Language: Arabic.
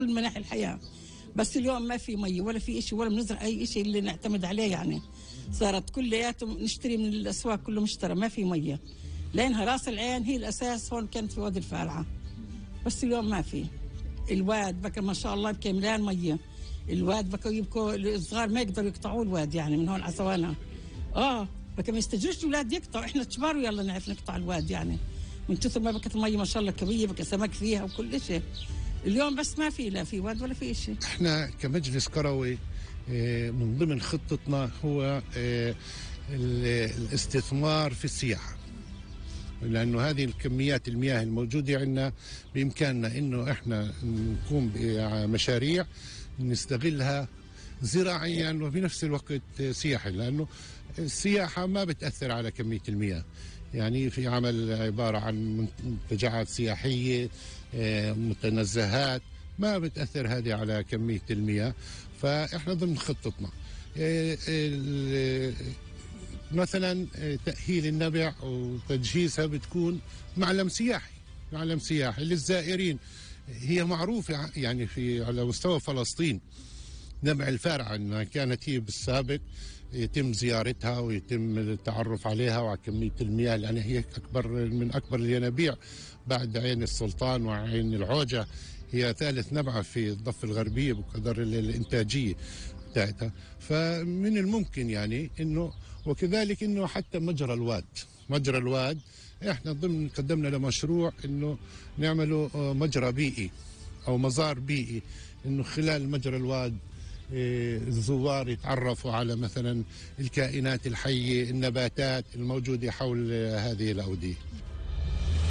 مناحي الحياة. بس اليوم ما في مي ولا في إشي ولا بنزرع أي إشي اللي نعتمد عليه يعني. صارت كلياتهم نشتري من الأسواق، كله مشترى، ما في مية. لأنها راس العين هي الأساس، هون كانت في وادي الفارعة، بس اليوم ما في. الواد بكى ما شاء الله بكى مليان مية. الواد بكى يبكوا الصغار ما يقدروا يقطعوا الواد يعني من هون على سوانها. بكى ما يستجرش الأولاد يقطعوا، إحنا كبار ويلا نعرف نقطع الواد يعني. من كثر ما بكت المية ما شاء الله كبيرة، بكى سمك فيها وكل شيء. اليوم بس ما في، لا في واد ولا في شيء. احنا كمجلس قروي من ضمن خطتنا هو الاستثمار في السياحة، لأنه هذه الكميات المياه الموجودة عندنا بإمكاننا إنه إحنا نقوم بمشاريع نستغلها زراعيا وفي نفس الوقت سياحي، لأنه السياحة ما بتأثر على كمية المياه. يعني في عمل عبارة عن منتجعات سياحية، متنزهات، ما بتأثر هذه على كمية المياه. فإحنا ضمن خطتنا مثلا تأهيل النبع وتجهيزها بتكون معلم سياحي للزائرين. هي معروفة يعني على مستوى فلسطين نبع الفارعة أنها كانت هي بالسابق يتم زيارتها ويتم التعرف عليها وعلى كمية المياه، لأن هي من أكبر الينابيع بعد عين السلطان وعين العوجة. هي ثالث نبعة في الضفة الغربية بقدر الإنتاجية بتاعتها. فمن الممكن يعني أنه وكذلك أنه حتى مجرى الواد إحنا ضمن قدمنا لمشروع أنه نعمله مجرى بيئي أو مزار بيئي، أنه خلال مجرى الواد الزوار يتعرفوا على مثلا الكائنات الحية، النباتات الموجودة حول هذه الأودية.